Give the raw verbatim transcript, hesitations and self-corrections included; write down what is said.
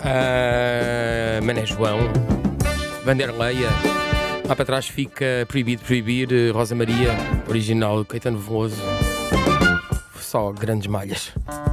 Ah, Mané João, Vanderleia. Lá para trás fica Proibido Proibir, Rosa Maria, original Caetano Veloso. Só grandes malhas.